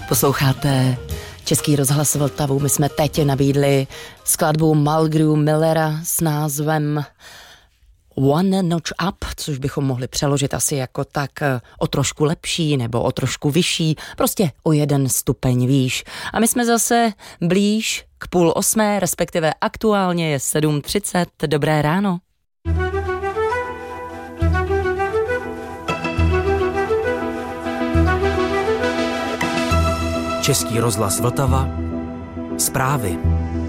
Posloucháte Český rozhlas Vltavu. My jsme teď nabídli skladbu Mulgrew Millera s názvem One Notch Up, což bychom mohli přeložit asi jako tak o trošku lepší nebo o trošku vyšší, prostě o 1 stupeň výš. A my jsme zase blíž k 7:30, respektive aktuálně je 7:30. Dobré ráno. Český rozhlas Vltava. Zprávy.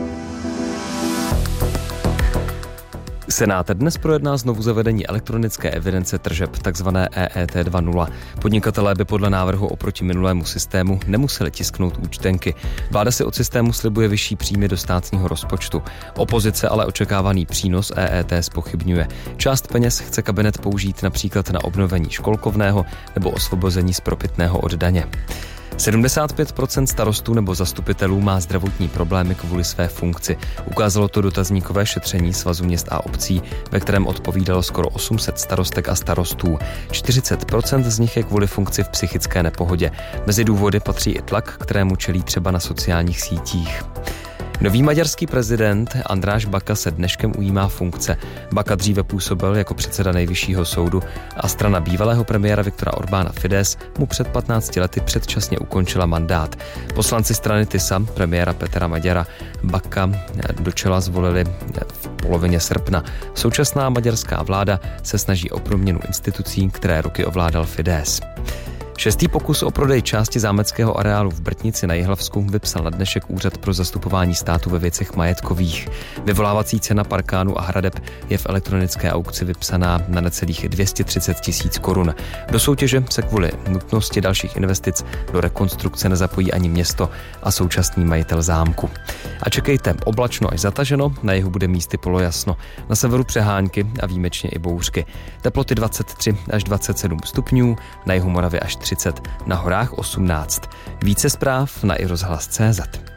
Senát dnes projedná znovu zavedení elektronické evidence tržeb, takzvané EET 2.0. Podnikatelé by podle návrhu oproti minulému systému nemuseli tisknout účtenky. Vláda si od systému slibuje vyšší příjmy do státního rozpočtu. Opozice ale očekávaný přínos EET zpochybňuje. Část peněz chce kabinet použít například na obnovení školkovného nebo osvobození z propitného od daně. 75% starostů nebo zastupitelů má zdravotní problémy kvůli své funkci. Ukázalo to dotazníkové šetření Svazu měst a obcí, ve kterém odpovídalo skoro 800 starostek a starostů. 40% z nich je kvůli funkci v psychické nepohodě. Mezi důvody patří i tlak, kterému čelí třeba na sociálních sítích. Nový maďarský prezident András Baka se dneškem ujímá funkce. Baka dříve působil jako předseda nejvyššího soudu a strana bývalého premiéra Viktora Orbána Fidesz mu před 15 lety předčasně ukončila mandát. Poslanci strany TISA premiéra Petra Maďara Baka do čela zvolili v polovině srpna. Současná maďarská vláda se snaží o proměnu institucí, které roky ovládal Fidesz. 6. pokus o prodej části zámeckého areálu v Brtnici na Jihlavsku vypsal na dnešek Úřad pro zastupování státu ve věcech majetkových. Vyvolávací cena parkánů a hradeb je v elektronické aukci vypsaná na necelých 230 000 korun. Do soutěže se kvůli nutnosti dalších investic do rekonstrukce nezapojí ani město a současný majitel zámku. A čekejte, oblačno až zataženo, na jihu bude místy polojasno. Na severu přehánky a výjimečně i bouřky. Teploty 23 až 27 stupňů, na jihu Moravy až 30, na horách 18. Více zpráv na iRozhlas.cz.